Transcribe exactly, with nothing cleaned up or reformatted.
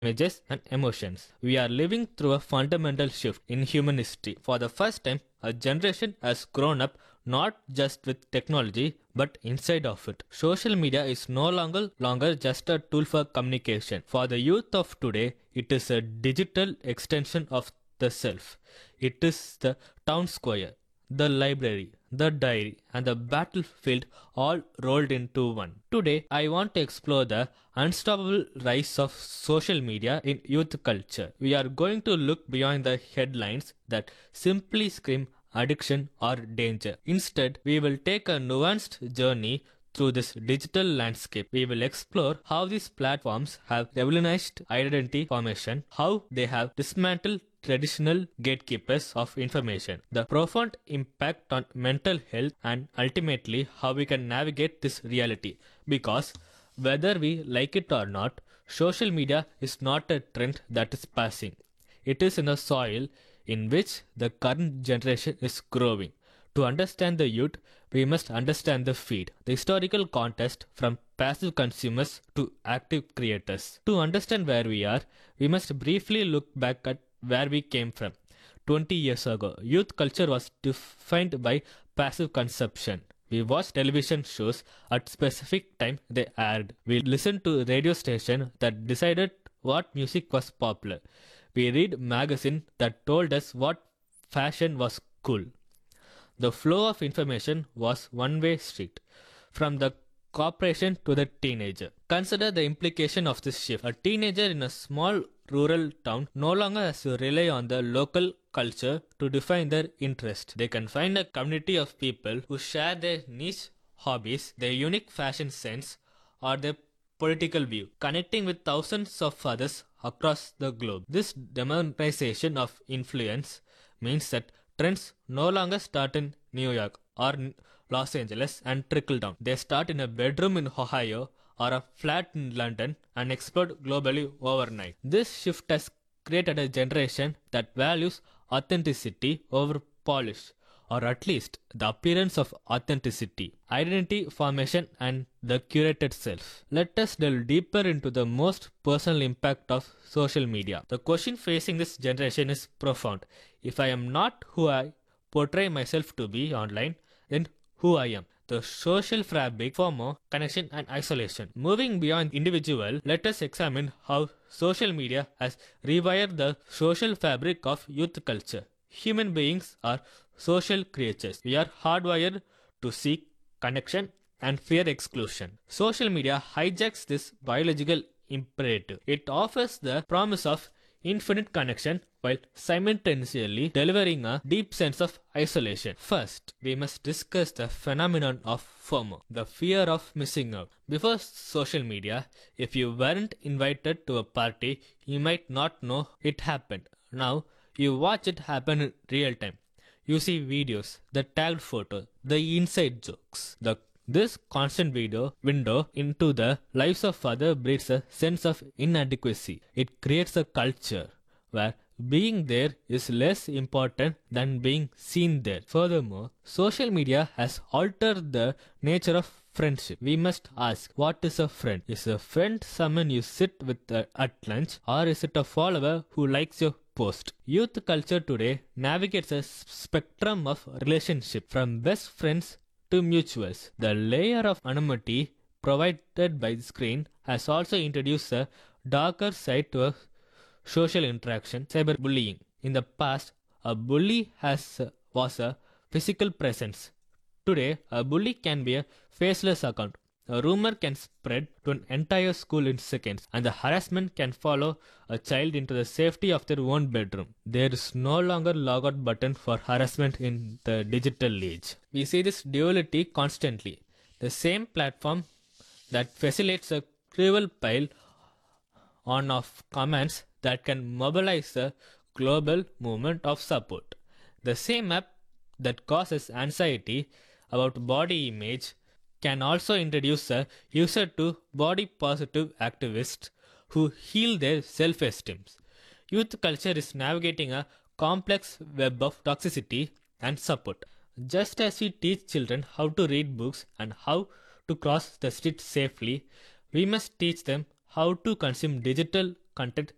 images, and emotions. We are living through a fundamental shift in human history. For the first time, a generation has grown up not just with technology but inside of it. Social media is no longer longer just a tool for communication. For the youth of today, it is a digital extension of the self. It is the town square, the library, the diary, and the battlefield all rolled into one. Today, I want to explore the unstoppable rise of social media in youth culture. We are going to look beyond the headlines that simply scream addiction or danger. Instead, we will take a nuanced journey through this digital landscape. We will explore how these platforms have revolutionized identity formation, how they have dismantled traditional gatekeepers of information, the profound impact on mental health, and ultimately how we can navigate this reality. Because whether we like it or not, social media is not a trend that is passing. It is in the soil in which the current generation is growing. To understand the youth, we must understand the feed, the historical context from passive consumers to active creators. To understand where we are, we must briefly look back at where we came from. twenty years ago, youth culture was defined by passive consumption. We watched television shows at specific time they aired. We listened to radio station that decided what music was popular. We read magazine that told us what fashion was cool. The flow of information was one-way street, from the corporation to the teenager. Consider the implication of this shift. A teenager in a small rural town no longer has to rely on the local culture to define their interest. They can find a community of people who share their niche hobbies, their unique fashion sense, or their political view, connecting with thousands of others across the globe. This democratization of influence means that trends no longer start in New York or Los Angeles and trickle down. They start in a bedroom in Ohio or a flat in London and explode globally overnight. This shift has created a generation that values authenticity over polish, or at least the appearance of authenticity, identity formation, and the curated self. Let us delve deeper into the most personal impact of social media. The question facing this generation is profound. If I am not who I portray myself to be online, then who I am? The social fabric, FOMO, connection, and isolation. Moving beyond individual, let us examine how social media has rewired the social fabric of youth culture. Human beings are social creatures. We are hardwired to seek connection and fear exclusion. Social media hijacks this biological imperative. It offers the promise of infinite connection while simultaneously delivering a deep sense of isolation. First, we must discuss the phenomenon of FOMO, the fear of missing out. Before social media, if you weren't invited to a party, you might not know it happened. Now, you watch it happen in real time. You see videos, the tagged photo, the inside jokes. The this constant video window into the lives of others breeds a sense of inadequacy. It creates a culture where being there is less important than being seen there. Furthermore, social media has altered the nature of friendship. We must ask, what is a friend? Is a friend someone you sit with uh, at lunch, or is it a follower who likes your post? Youth culture today navigates a spectrum of relationship, from best friends to mutuals. The layer of anonymity provided by the screen has also introduced a darker side to a social interaction, cyberbullying. In the past, a bully has was a physical presence. Today, a bully can be a faceless account. A rumor can spread to an entire school in seconds, and the harassment can follow a child into the safety of their own bedroom. There is no longer logout button for harassment in the digital age. We see this duality constantly. The same platform that facilitates a cruel pile on of comments that can mobilize a global movement of support. The same app that causes anxiety about body image can also introduce a user to body positive activists who heal their self-esteem. Youth culture is navigating a complex web of toxicity and support. Just as we teach children how to read books and how to cross the street safely, we must teach them how to consume digital content